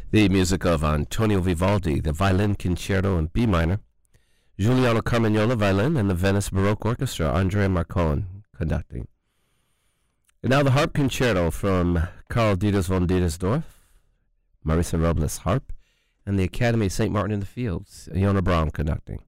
The music of Antonio Vivaldi, the Violin Concerto in B minor, Giuliano Carmagnola violin, and the Venice Baroque Orchestra, Andrea Marcon conducting. And now the Harp Concerto from Karl Dieters von Dietersdorf, Marisa Robles harp, and the Academy of St. Martin in the Fields, Iona Braun conducting.